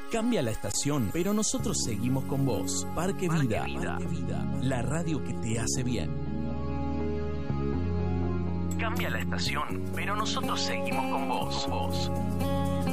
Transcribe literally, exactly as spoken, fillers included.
Cambia la estación, pero nosotros seguimos con vos. Parque Vida, Parque Vida, la radio que te hace bien. Cambia la estación, pero nosotros seguimos con vos. vos.